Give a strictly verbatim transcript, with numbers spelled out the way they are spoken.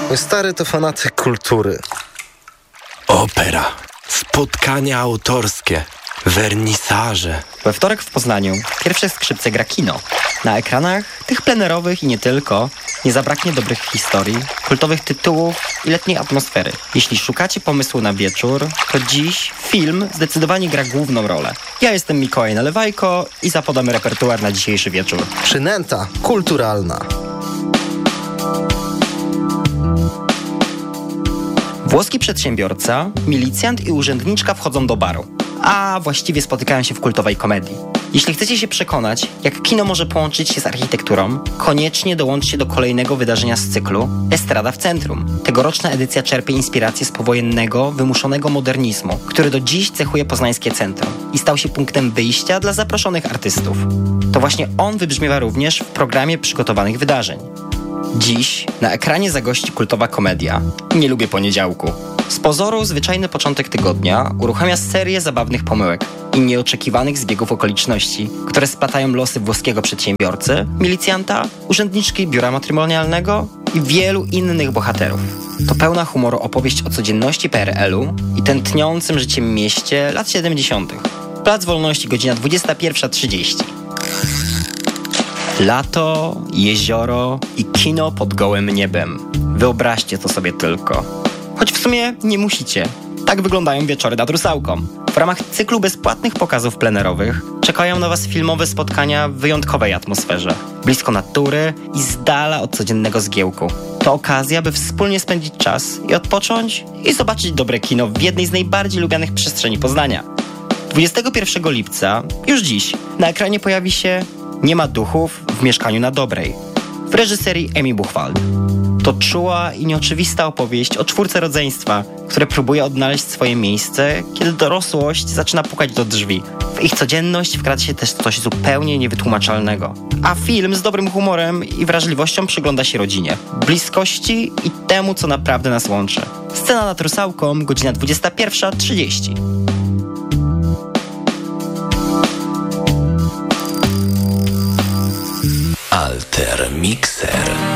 Mój stary to fanatyk kultury. Opera, spotkania autorskie, wernisaże. We wtorek w Poznaniu pierwsze skrzypce gra kino. Na ekranach, tych plenerowych i nie tylko, nie zabraknie dobrych historii, kultowych tytułów i letniej atmosfery. Jeśli szukacie pomysłu na wieczór, to dziś film zdecydowanie gra główną rolę. Ja jestem Mikołaj Nalewajko i zapodam repertuar na dzisiejszy wieczór. Przynęta kulturalna. Włoski przedsiębiorca, milicjant i urzędniczka wchodzą do baru, a właściwie spotykają się w kultowej komedii. Jeśli chcecie się przekonać, jak kino może połączyć się z architekturą, koniecznie dołączcie do kolejnego wydarzenia z cyklu Estrada w Centrum. Tegoroczna edycja czerpie inspirację z powojennego, wymuszonego modernizmu, który do dziś cechuje poznańskie centrum i stał się punktem wyjścia dla zaproszonych artystów. To właśnie on wybrzmiewa również w programie przygotowanych wydarzeń. Dziś na ekranie zagości kultowa komedia Nie lubię poniedziałku. Z pozoru zwyczajny początek tygodnia uruchamia serię zabawnych pomyłek i nieoczekiwanych zbiegów okoliczności, które splatają losy włoskiego przedsiębiorcy, milicjanta, urzędniczki biura matrymonialnego i wielu innych bohaterów. To pełna humoru opowieść o codzienności P R L-u i tętniącym życiem mieście lat siedemdziesiątych. Plac Wolności, godzina dwudziesta pierwsza trzydzieści. Lato, jezioro i kino pod gołym niebem. Wyobraźcie to sobie tylko. Choć w sumie nie musicie. Tak wyglądają wieczory nad Rusałką. W ramach cyklu bezpłatnych pokazów plenerowych czekają na Was filmowe spotkania w wyjątkowej atmosferze. Blisko natury i z dala od codziennego zgiełku. To okazja, by wspólnie spędzić czas i odpocząć i zobaczyć dobre kino w jednej z najbardziej lubianych przestrzeni Poznania. dwudziestego pierwszego lipca, już dziś, na ekranie pojawi się Nie ma duchów w mieszkaniu na Dobrej w reżyserii Emi Buchwald. To czuła i nieoczywista opowieść o czwórce rodzeństwa, które próbuje odnaleźć swoje miejsce, kiedy dorosłość zaczyna pukać do drzwi. W ich codzienność wkrada się też coś zupełnie niewytłumaczalnego. A film z dobrym humorem i wrażliwością przygląda się rodzinie, bliskości i temu, co naprawdę nas łączy. Scena nad Rusałką, godzina dwudziesta pierwsza trzydzieści. Alter Mixer.